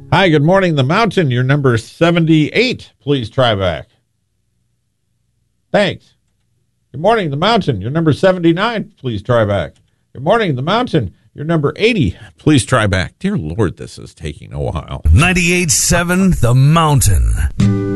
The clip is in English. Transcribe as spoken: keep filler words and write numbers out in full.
Hi, good morning, The Mountain. You're number seventy-eight. Please try back. Thanks. Good morning, The Mountain. You're number seventy-nine. Please try back. Good morning, The Mountain. You're number eighty. Please try back. Dear Lord, this is taking a while. ninety-eight point seven The Mountain.